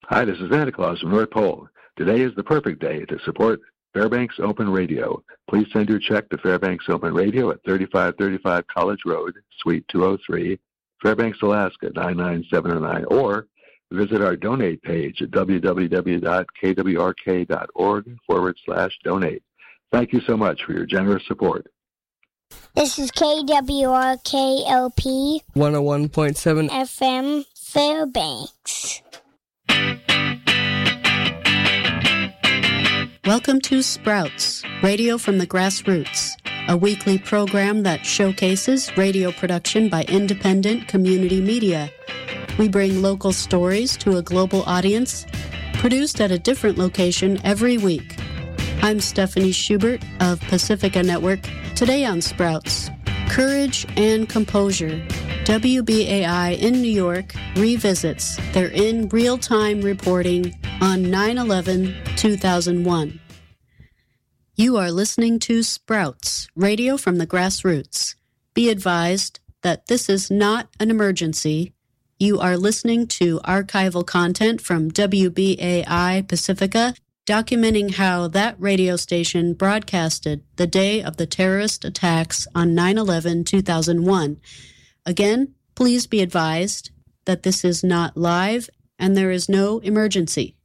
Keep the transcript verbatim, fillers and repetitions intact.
Hi, this is Santa Claus from North Pole. Today is the perfect day to support Fairbanks Open Radio. Please send your check to Fairbanks Open Radio at thirty-five thirty-five College Road, Suite two oh three, Fairbanks, Alaska, nine nine seven oh nine, or visit our donate page at www.kwrk.org forward slash donate. Thank you so much for your generous support. This is K W R K L P one oh one point seven F M Fairbanks. Welcome to Sprouts, Radio from the Grassroots, a weekly program that showcases radio production by independent community media. We bring local stories to a global audience, produced at a different location every week. I'm Stephanie Schubert of Pacifica Network. Today on Sprouts, Courage and Composure. W B A I in New York revisits their in real-time reporting on nine eleven two thousand one. You are listening to Sprouts, Radio from the Grassroots. Be advised that this is not an emergency. You are listening to archival content from W B A I Pacifica, documenting how that radio station broadcasted the day of the terrorist attacks on nine eleven two thousand one. Again, please be advised that this is not live and there is no emergency.